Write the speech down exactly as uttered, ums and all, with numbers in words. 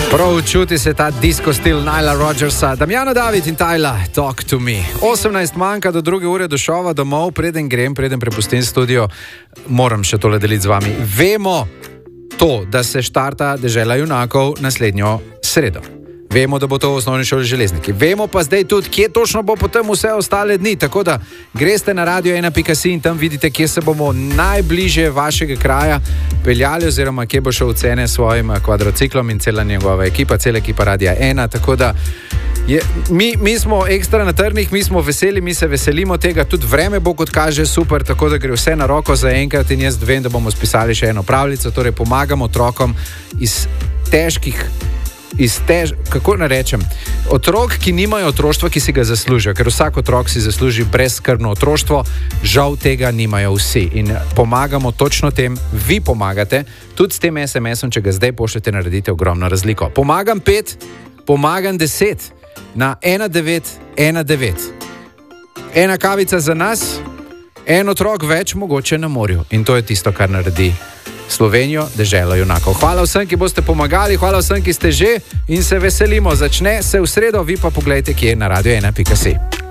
Prav čuti se ta disco stil Nila Rodgersa. Damjano David in Tyla, Talk to me. osemnajst manjka do druge ure do šova domov, preden grem, preden prepustim studio, moram še tole deliti z vami. Vemo to, da se štarta Dežela junakov naslednjo sredo. Vemo, da bo to v osnovni šoli Železniki. Vemo pa zdaj tudi, kje točno bo potem vse ostale dni. Tako da greste na radio ena pika si in tam vidite, kje se bomo najbliže vašega kraja peljali oziroma kje bo šel v cene s svojim kvadrociklom in cela njegova ekipa, cela ekipa Radia ena. Tako da je, mi, mi smo ekstra na trnih, mi smo veseli, mi se veselimo tega. Tudi vreme bo, kot kaže, super, tako da gre vse na roko za enkrat in jaz vem, da bomo spisali še eno pravljico. Torej pomagamo otrokom iz težkih Iz tež, kako narečem, otrok, ki nimajo otroštva, ki si ga zaslužijo, ker vsak otrok si zasluži brezskrbno otroštvo, žal tega nimajo vsi in pomagamo točno tem, vi pomagate, tudi s tem es em esom, če ga zdaj pošljete, naredite ogromno razliko. Pomagam pet, pomagam deset na ena devet ena devet. Ena kavica za nas, en otrok več mogoče na morju in to je tisto, kar naredi Slovenijo, Deželo junakov. Hvala vsem, ki boste pomagali, hvala vsem, ki ste že in se veselimo. Začne se v sredo, vi pa pogledajte, kje je na radio ena pika si.